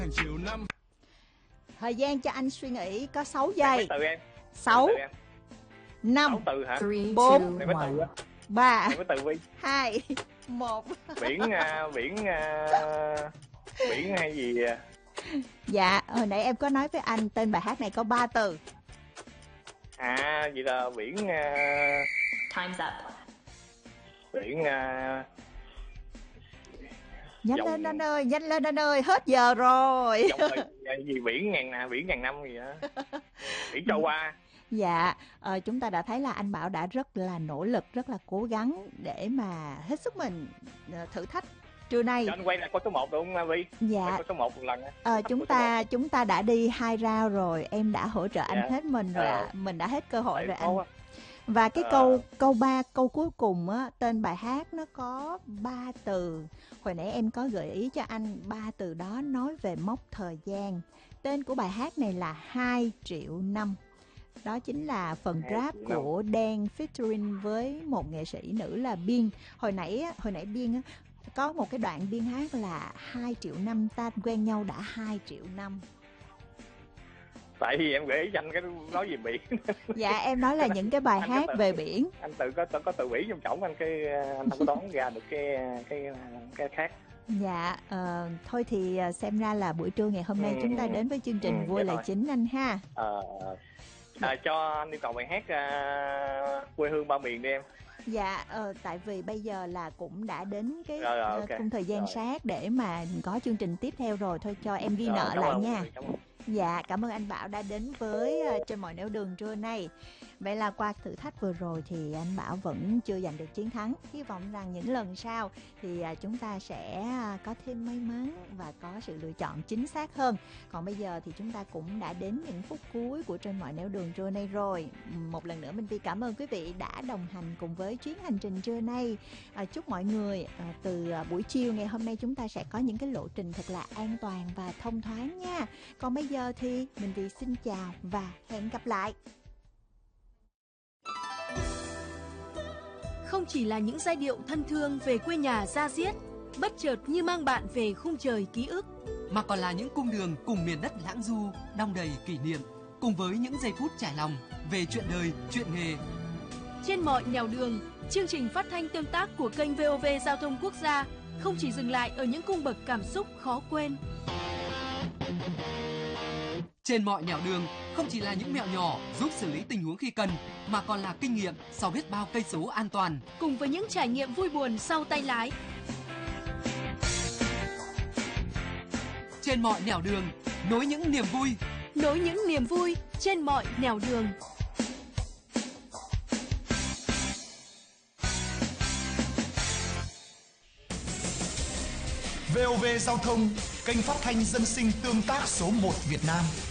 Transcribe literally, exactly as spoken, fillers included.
Thời gian cho anh suy nghĩ có sáu giây. Từ em. sáu, năm, từ hả? bốn, Này mấy từ á? ba, Này mấy từ Vi? hai, một. Biển, uh, biển, uh, biển hay gì? À? Dạ, hồi nãy em có nói với anh tên bài hát này có ba từ. À, vậy là biển... Uh... Time's up. Biển... Uh... Nhanh dòng... lên anh ơi, nhanh lên anh ơi, hết giờ rồi. Dòng gì biển ngàn biển ngàn năm gì đó. Biển trôi qua. Dạ, ờ, chúng ta đã thấy là anh Bảo đã rất là nỗ lực, rất là cố gắng để mà hết sức mình uh, thử thách trưa nay. Cho anh quay lại câu số một được không Vi? Dạ. Câu số một một lần. Ờ, chúng ta chúng ta đã đi hai round rồi, em đã hỗ trợ anh dạ. hết mình rồi, ờ. ạ. Mình đã hết cơ hội Đấy, rồi anh. á. Và cái ờ. câu câu ba, câu cuối cùng á, tên bài hát nó có ba từ. Hồi nãy em có gợi ý cho anh ba từ đó nói về mốc thời gian. Tên của bài hát này là hai triệu năm. Đó chính là phần rap của Đen featuring với một nghệ sĩ nữ là Biên. Hồi nãy hồi nãy Biên á, có một cái đoạn Biên hát là hai triệu năm ta quen nhau đã hai triệu năm. Tại vì em gợi ý cho anh cái nói gì biển. Dạ em nói là những cái bài hát tự, về biển. Anh tự có có từ biển trong trọng anh cái anh không có đoán ra được cái cái cái khác. Dạ, uh, thôi thì xem ra là buổi trưa ngày hôm nay ừ, chúng ta đến với chương trình ừ, Vui Là Chính anh ha. Ờ, à, cho anh yêu cầu bài hát uh, quê hương ba miền đi em. Dạ, uh, tại vì bây giờ là cũng đã đến cái rồi, rồi, okay. khung thời gian rồi. sát để mà có chương trình tiếp theo rồi. Thôi cho em ghi rồi, nợ lại ơn, nha. cảm ơn. Dạ, cảm ơn anh Bảo đã đến với uh, Trên Mọi Nẻo Đường trưa nay. Vậy là qua thử thách vừa rồi thì anh Bảo vẫn chưa giành được chiến thắng. Hy vọng rằng những lần sau thì uh, chúng ta sẽ uh, có thêm may mắn và có sự lựa chọn chính xác hơn. Còn bây giờ thì chúng ta cũng đã đến những phút cuối của Trên Mọi Nẻo Đường trưa nay rồi. Một lần nữa Minh Vi cảm ơn quý vị đã đồng hành cùng với chuyến hành trình trưa nay. uh, Chúc mọi người uh, từ uh, buổi chiều ngày hôm nay chúng ta sẽ có những cái lộ trình thật là an toàn và thông thoáng nha. Còn bây giờ thì Minh Vi xin chào và hẹn gặp lại. Không chỉ là những giai điệu thân thương về quê nhà da diết, bất chợt như mang bạn về khung trời ký ức, mà còn là những cung đường cùng miền đất lãng du, đong đầy kỷ niệm, cùng với những giây phút trải lòng về chuyện đời, chuyện nghề. Trên Mọi Nẻo Đường, chương trình phát thanh tương tác của kênh vê o vê Giao thông Quốc gia không chỉ dừng lại ở những cung bậc cảm xúc khó quên. Trên Mọi Nẻo Đường không chỉ là những mẹo nhỏ giúp xử lý tình huống khi cần, mà còn là kinh nghiệm sau biết bao cây số an toàn. Cùng với những trải nghiệm vui buồn sau tay lái. Trên Mọi Nẻo Đường, nối những niềm vui. Nối những niềm vui trên mọi nẻo đường. vê o vê Giao thông, kênh phát thanh dân sinh tương tác số một Việt Nam.